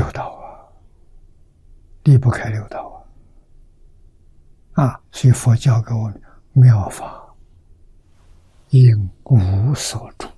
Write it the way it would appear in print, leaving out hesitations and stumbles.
六道离不开六道所以佛教给我们妙法应无所住